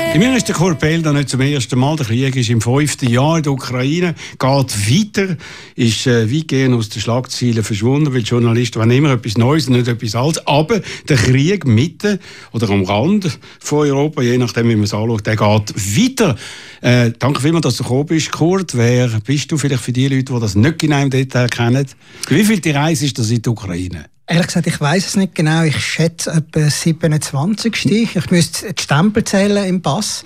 Mir ist der Kurt Belder nicht zum ersten Mal. Der Krieg ist im 5. Jahr in der Ukraine, geht weiter, ist weitgehend aus den Schlagzeilen verschwunden, weil Journalisten wollen immer etwas Neues und nicht etwas Altes. Aber der Krieg mitten oder am Rand von Europa, je nachdem, wie man es anschaut, der geht weiter. Danke vielmals, dass du gekommen bist, Kurt. Wer bist du vielleicht für die Leute, die das nicht genau im Detail kennen? Wie viel die Reise ist das in der Ukraine? Ehrlich gesagt, ich weiss es nicht genau. Ich schätze etwa 27. Ich müsste die Stempel zählen im Pass.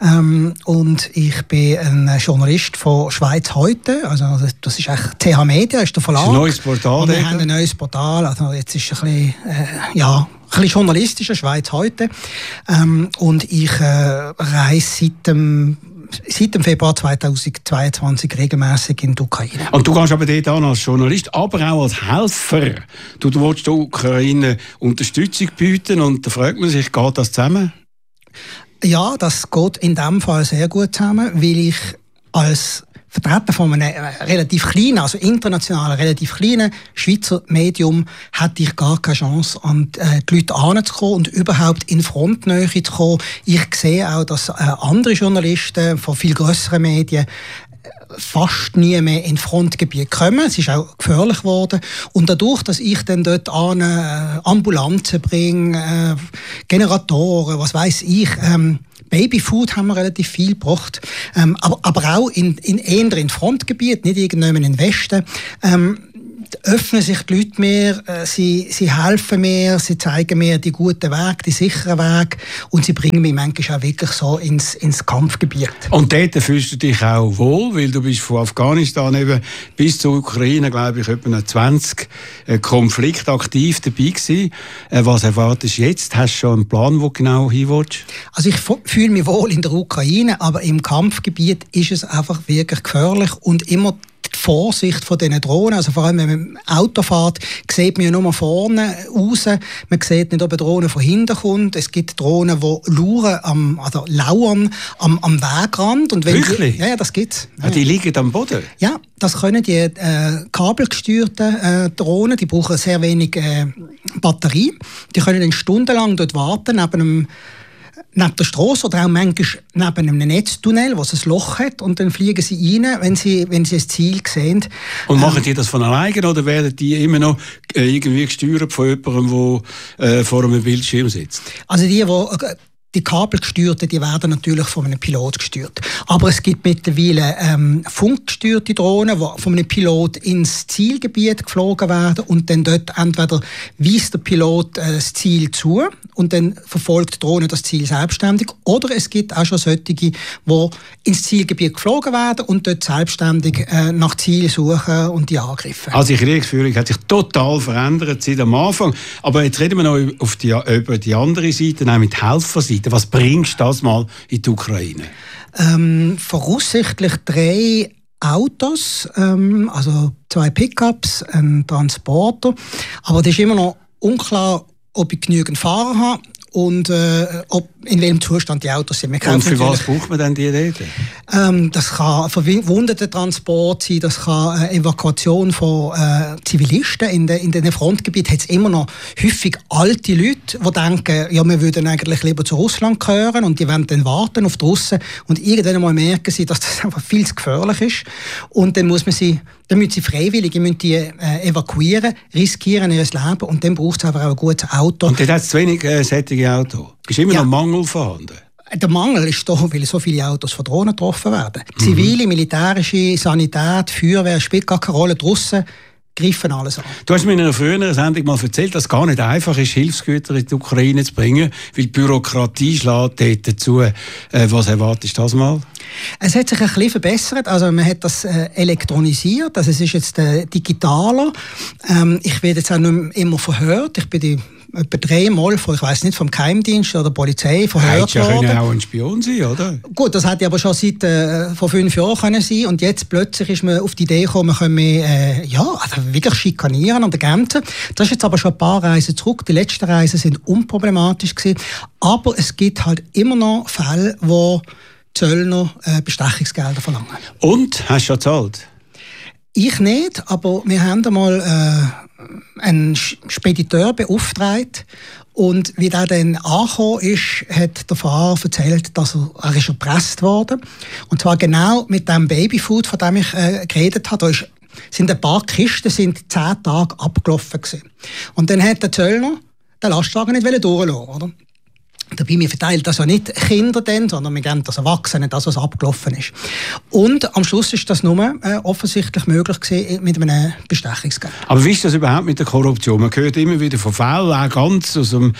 Und ich bin ein Journalist von Schweiz heute. Also das ist eigentlich TH Media, ist der Verlag. Das ist ein neues Portal. Und wir haben ein neues Portal. Also jetzt ist ein bisschen journalistischer, Schweiz heute. Und ich reise seit dem Februar 2022 regelmäßig in die Ukraine. Und du gehst aber dort an als Journalist, aber auch als Helfer. Du willst der Ukraine Unterstützung bieten und da fragt man sich, geht das zusammen? Ja, das geht in diesem Fall sehr gut zusammen, weil ich als Vertreter von einem relativ kleinen, also international relativ kleinen Schweizer Medium, hätte ich gar keine Chance, an die Leute heranzukommen und überhaupt in Frontnähe zu kommen. Ich sehe auch, dass andere Journalisten von viel grösseren Medien fast nie mehr in Frontgebiet kommen. Es ist auch gefährlich geworden. Und dadurch, dass ich dann dort Ambulanzen bringe, Generatoren, was weiss ich, Babyfood haben wir relativ viel gebracht, aber auch in Frontgebiet, nicht irgendjemand im Westen. Öffnen sich die Leute mehr, sie helfen mir, sie zeigen mir die guten Wege, die sicheren Wege und sie bringen mich manchmal auch wirklich so ins Kampfgebiet. Und dort fühlst du dich auch wohl, weil du bist von Afghanistan eben bis zur Ukraine, glaube ich, etwa 20 Konflikte aktiv dabei gewesen. Was erwartest du jetzt? Hast du schon einen Plan, wo genau hin willst? Also ich fühle mich wohl in der Ukraine, aber im Kampfgebiet ist es einfach wirklich gefährlich und immer die Vorsicht von diesen Drohnen, also vor allem wenn man im Auto fährt, sieht man ja nur vorne raus, man sieht nicht, ob eine Drohne von hinten kommt, es gibt Drohnen, die lauern am Wegrand. Und wenn wirklich? Ja, das gibt's. Ja, die liegen am Boden? Ja, das können die kabelgesteuerten Drohnen, die brauchen sehr wenig Batterie, die können dann stundenlang dort warten, neben der Strasse oder auch manchmal neben einem Netztunnel, wo es ein Loch hat, und dann fliegen sie rein, wenn sie ein Ziel sehen. Und machen die das von alleine oder werden die immer noch irgendwie gesteuert von jemandem, der vor einem Bildschirm sitzt? Also die Kabelgesteuerten, die werden natürlich von einem Pilot gesteuert. Aber es gibt mittlerweile funkgesteuerte Drohnen, die von einem Pilot ins Zielgebiet geflogen werden und dann dort entweder weist der Pilot das Ziel zu und dann verfolgt die Drohne das Ziel selbstständig, oder es gibt auch schon solche, die ins Zielgebiet geflogen werden und dort selbstständig nach Ziel suchen und die angreifen. Also die Kriegsführung hat sich total verändert seit am Anfang. Aber jetzt reden wir noch über die andere Seite, nämlich die Helferseite. Was bringst du das mal in die Ukraine? Voraussichtlich 3 Autos, also 2 Pickups, ein Transporter. Aber das ist immer noch unklar, ob ich genügend Fahrer habe und in welchem Zustand die Autos sind. Und für was braucht man denn die Räder? Das kann Verwundetentransport sein, das kann Evakuation von Zivilisten. In den Frontgebieten hat es immer noch häufig alte Leute, die denken, ja, wir würden eigentlich lieber zu Russland gehören, und die wollen dann warten auf die Russen und irgendwann mal merken sie, dass das einfach viel zu gefährlich ist, und dann müssen sie freiwillig evakuieren, riskieren ihr Leben, und dann braucht es aber auch ein gutes Auto. Und dort hat es zu wenig sättige Autos. Ist immer noch Mangel vorhanden? Der Mangel ist da, weil so viele Autos von Drohnen getroffen werden. Zivile, militärische, Sanität, Feuerwehr spielt gar keine Rolle. Die Russen greifen alles an. Du hast mir in einer früheren Sendung mal erzählt, dass es gar nicht einfach ist, Hilfsgüter in die Ukraine zu bringen, weil die Bürokratie schlägt dort dazu. Was erwartest du das mal? Es hat sich ein bisschen verbessert. Also man hat das elektronisiert. Also es ist jetzt digitaler. Ich werde jetzt auch nicht mehr immer verhört. Ich bin etwa 3 Mal von, ich weiss nicht, vom Geheimdienst oder der Polizei verhört worden. Hätte ja auch ein Spion sein, oder? Gut, das hätte aber schon seit vor 5 Jahren können sein. Und jetzt plötzlich ist man auf die Idee gekommen, man können wirklich schikanieren an der Grenze. Das ist jetzt aber schon ein paar Reisen zurück. Die letzten Reisen sind unproblematisch gewesen. Aber es gibt halt immer noch Fälle, wo Zöllner Bestechungsgelder verlangen. Und? Hast du schon gezahlt? Ich nicht, aber wir haben einmal einen Spediteur beauftragt Und wie der dann angekommen ist, hat der Fahrer erzählt, dass er ist erpresst worden. Und zwar genau mit dem Babyfood, von dem ich geredet habe. Da sind ein paar Kisten 10 Tage abgelaufen gewesen. Und dann hat der Zöllner den Lastwagen nicht durchlassen, oder? Dabei, wir verteilen das ja nicht Kinder dann, sondern wir geben das Erwachsenen, das, was abgelaufen ist. Und am Schluss ist das nur offensichtlich möglich gewesen mit einem Bestechungsgeld. Aber wie ist das überhaupt mit der Korruption? Man hört immer wieder von Fällen, auch ganz aus dem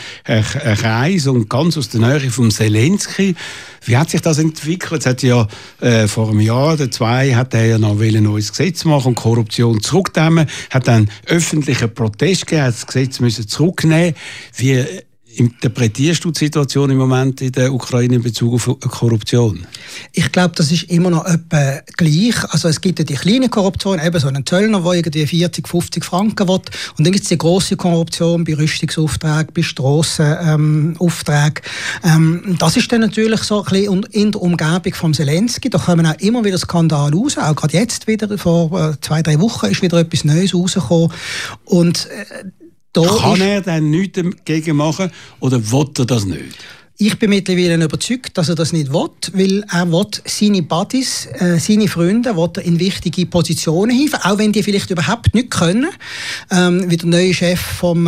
Kreis und ganz aus der Nähe von Zelensky. Wie hat sich das entwickelt? Es hat ja vor einem Jahr oder 2 hat er ja noch ein neues Gesetz machen und Korruption zurücknehmen. Hat dann öffentlichen Protest gegeben, hat das Gesetz müssen zurücknehmen. Wie interpretierst du die Situation im Moment in der Ukraine in Bezug auf Korruption? Ich glaube, das ist immer noch etwa gleich. Also es gibt ja die kleine Korruption, eben so einen Zöllner, der irgendwie 40, 50 Franken will. Und dann gibt es die grosse Korruption bei Rüstungsaufträgen, bei Strassenaufträgen. Das ist dann natürlich so ein bisschen in der Umgebung von Zelensky. Da kommen auch immer wieder Skandale raus. Auch gerade jetzt wieder, vor 2-3 Wochen, ist wieder etwas Neues rausgekommen. Und kann er dann nichts dagegen machen oder will er das nicht? Ich bin mittlerweile überzeugt, dass er das nicht will, weil er will seine Buddies, seine Freunde, will er in wichtige Positionen hieven, auch wenn die vielleicht überhaupt nicht können. Wie der neue Chef vom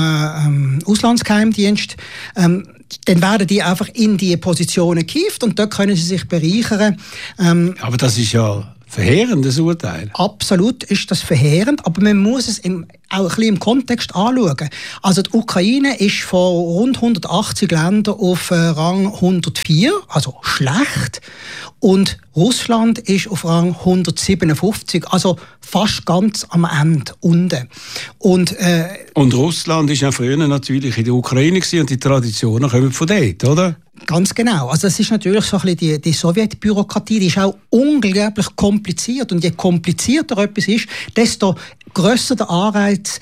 Auslandsgeheimdienst. Dann werden die einfach in diese Positionen gehievt und dort können sie sich bereichern. Aber das ist ja verheerend, das Urteil. Absolut ist das verheerend, aber man muss es auch ein bisschen im Kontext anschauen. Also die Ukraine ist von rund 180 Ländern auf Rang 104, also schlecht. Und Russland ist auf Rang 157, also fast ganz am Ende unten. Und Russland ist ja früher natürlich in der Ukraine gewesen und die Traditionen kommen von dort, oder? Ganz genau. Also es ist natürlich so ein bisschen die Sowjetbürokratie, die ist auch unglaublich kompliziert. Und je komplizierter etwas ist, desto grösser der Anreiz,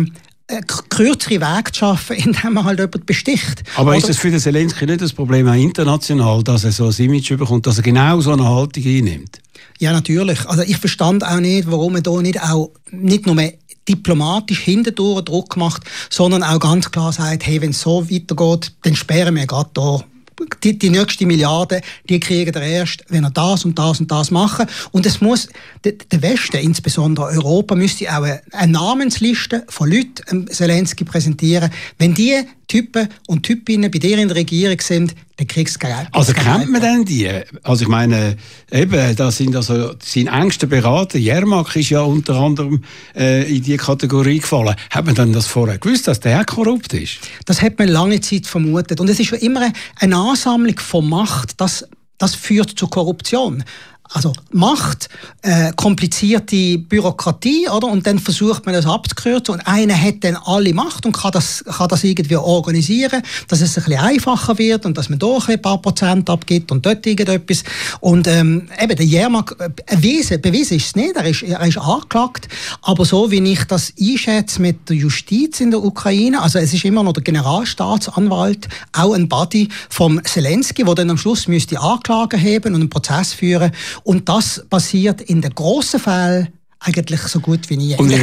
kürzere Wege zu schaffen, indem man halt jemanden besticht. Aber ist das für den Zelensky nicht das Problem auch international, dass er so ein Image bekommt, dass er genau so eine Haltung einnimmt? Ja, natürlich. Also ich verstand auch nicht, warum er da nicht nur mehr diplomatisch hintendurch Druck macht, sondern auch ganz klar sagt, hey, wenn es so weitergeht, dann sperren wir gerade da. Die nächste Milliarde, die kriegen wir erst, wenn er das und das und das machen. Und es muss, der Westen, insbesondere Europa, müsste auch eine Namensliste von Leuten Zelensky präsentieren. Wenn die Typen und Typinnen bei dir in der Regierung sind, dann kriegst du Geld. Also kennt man denn die? Also ich meine, eben, das sind also sein engster Berater, Jermak ist ja unter anderem in diese Kategorie gefallen. Hat man denn das vorher gewusst, dass der korrupt ist? Das hat man lange Zeit vermutet. Und es ist immer eine Ansammlung von Macht, das führt zu Korruption. Also Macht, komplizierte Bürokratie, oder? Und dann versucht man das abzukürzen und einer hat dann alle Macht und kann das irgendwie organisieren, dass es ein bisschen einfacher wird und dass man da ein paar Prozent abgibt und dort irgendetwas. Und eben, der Jermak, bewiesen ist es nicht, er ist angeklagt, aber so wie ich das einschätze mit der Justiz in der Ukraine, also es ist immer noch der Generalstaatsanwalt, auch ein Buddy vom Zelensky, der dann am Schluss müsste Anklagen heben und einen Prozess führen. Und das passiert in den grossen Fällen eigentlich so gut wie nie. Und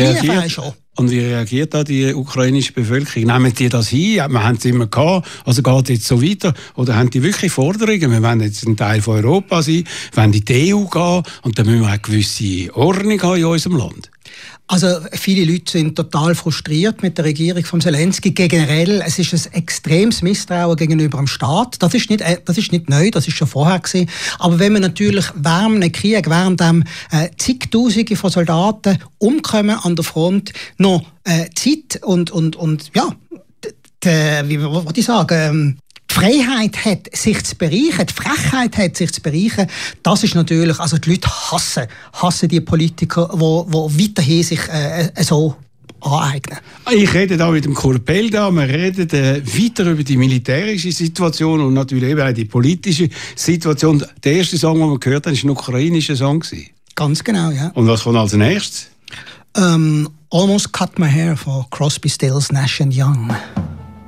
wie reagiert da die ukrainische Bevölkerung? Nehmen die das hin? Wir haben es immer gehabt. Also geht es jetzt so weiter? Oder haben die wirklich Forderungen? Wir wollen jetzt ein Teil von Europa sein, wir wollen in die EU gehen und dann müssen wir eine gewisse Ordnung haben in unserem Land. Also viele Leute sind total frustriert mit der Regierung von Zelensky. Generell, es ist ein extremes Misstrauen gegenüber dem Staat. Das ist nicht neu, das ist schon vorher gewesen. Aber wenn man natürlich während einem Krieg, während zigtausende von Soldaten umkommen an der Front, noch Zeit und ja, wie würde ich sagen, die Freiheit hat, sich zu bereichern, die Frechheit hat, sich zu bereichern, das ist natürlich, also die Leute hassen die Politiker, die weiterhin sich so aneignen. Ich rede da mit dem Korpel da, wir reden weiter über die militärische Situation und natürlich eben auch die politische Situation. Der erste Song, den wir gehört haben, war ein ukrainischer Song. Ganz genau, ja. Und was kommt als nächstes? Almost Cut My Hair von Crosby, Stills, Nash & Young.